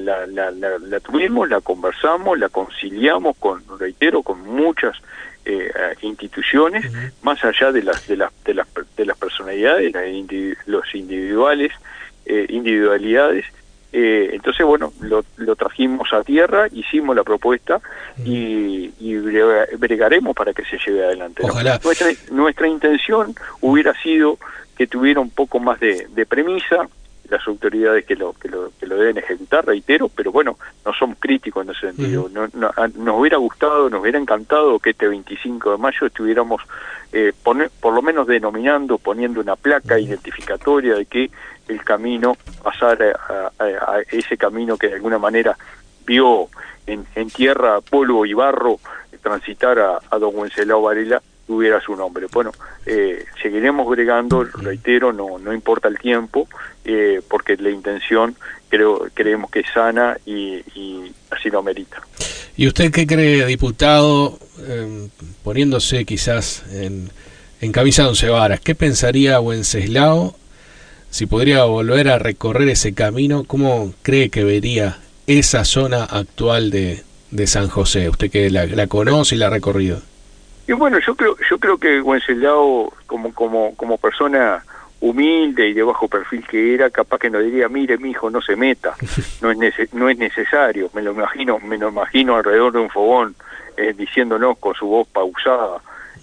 la tuvimos, la conversamos, la conciliamos con muchas instituciones, más allá de las personalidades, los individualidades. Entonces, bueno, lo trajimos a tierra, hicimos la propuesta y bregaremos para que se lleve adelante, ¿no? Ojalá. Nuestra intención hubiera sido que tuviera un poco más de premisa, las autoridades que lo deben ejecutar, reitero, pero bueno, no somos críticos en ese sentido. Nos hubiera gustado, nos hubiera encantado que este 25 de mayo estuviéramos por lo menos poniendo una placa identificatoria de que el camino, pasar a ese camino que de alguna manera vio en tierra, polvo y barro, transitar a don Wenceslao Varela, tuviera su nombre. Bueno, seguiremos bregando, reitero, no importa el tiempo, porque la intención creemos que es sana y así lo amerita. ¿Y usted qué cree, diputado, poniéndose quizás en camisa de once varas, qué pensaría Wenceslao si podría volver a recorrer ese camino? ¿Cómo cree que vería esa zona actual de San José? Usted que la conoce y la ha recorrido. Y bueno, yo creo que Wenceslao, como persona humilde y de bajo perfil que era, capaz que nos diría: mire, mi hijo, no se meta, no es necesario. Me lo imagino alrededor de un fogón, diciéndonos con su voz pausada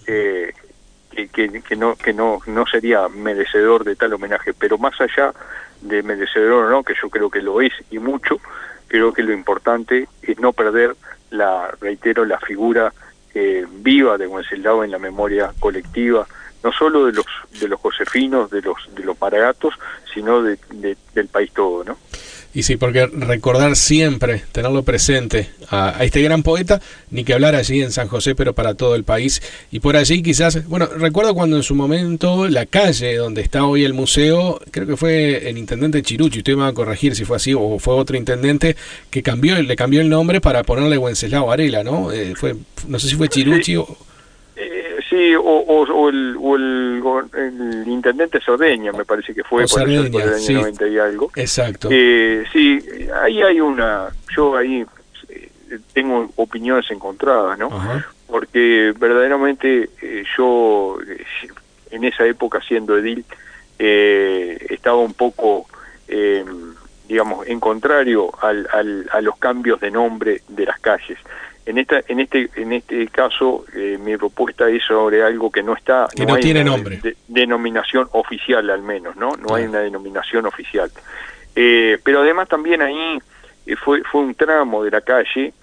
que no sería merecedor de tal homenaje. Pero más allá de merecedor o no, que yo creo que lo es y mucho, creo que lo importante es no perder reitero, la figura viva de Wenceslao en la memoria colectiva, no solo de los josefinos, de los maragatos, sino del país todo, ¿no? Y sí, porque recordar siempre, tenerlo presente a este gran poeta, ni que hablar allí en San José, pero para todo el país. Y por allí quizás, bueno, recuerdo cuando en su momento la calle donde está hoy el museo, creo que fue el intendente Chirucci, usted me va a corregir si fue así o fue otro intendente, que le cambió el nombre para ponerle Wenceslao Varela, ¿no? No sé si fue Chirucci o... Sí, o el intendente Cerdeña, me parece que fue, por el año sí, 90 y algo. Exacto. Sí, ahí hay yo ahí tengo opiniones encontradas, ¿no? Ajá. Porque verdaderamente yo, en esa época siendo edil, estaba un poco, digamos, en contrario a los cambios de nombre de las calles. En este caso, mi propuesta es sobre algo que no está, que no tiene nombre, denominación oficial al menos, no hay una denominación oficial. Pero además también ahí fue un tramo de la calle,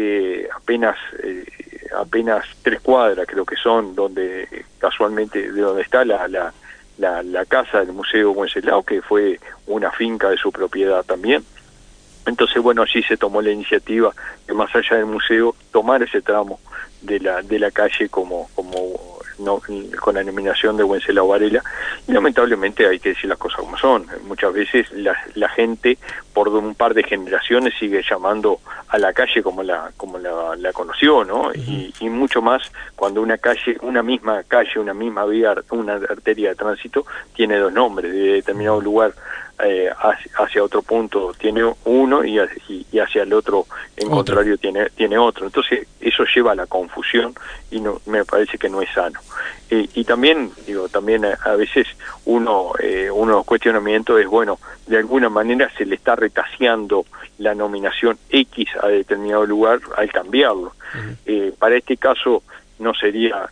apenas 3 cuadras creo que son, donde casualmente de donde está la casa del Museo Wenceslao, que fue una finca de su propiedad también. Entonces, bueno, allí se tomó la iniciativa de, más allá del museo, tomar ese tramo de la calle como con la denominación de Wenceslao Varela, y lamentablemente hay que decir las cosas como son. Muchas veces la gente, por un par de generaciones, sigue llamando a la calle como la conoció, ¿no? Y mucho más cuando una misma calle, una misma vía, una arteria de tránsito, tiene 2 nombres. De determinado lugar hacia otro punto tiene uno y hacia el otro en contrario tiene otro. Entonces eso lleva a la confusión y me parece que no es sano. Y también a veces uno de los cuestionamientos es, bueno, de alguna manera se le está retaseando la nominación X a determinado lugar al cambiarlo. Para este caso no sería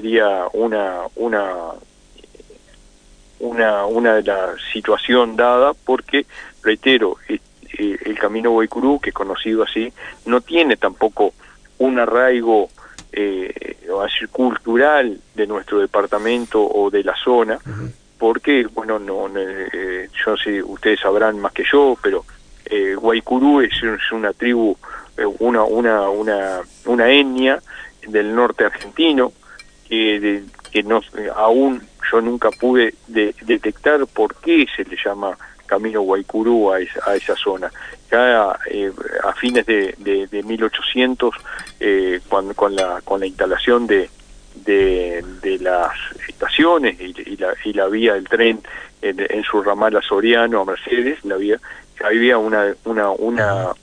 una de la situación dada, porque, reitero, el Camino Guaycurú, que es conocido así, no tiene tampoco un arraigo cultural de nuestro departamento o de la zona, porque, bueno, yo sé, ustedes sabrán más que yo, pero Guaycurú es una tribu, una etnia del norte argentino, que aún yo nunca pude detectar por qué se le llama Camino Guaycurú a esa zona. Ya a fines de 1800, con la instalación de las estaciones y la vía del tren en su ramal a Soriano, a Mercedes, había una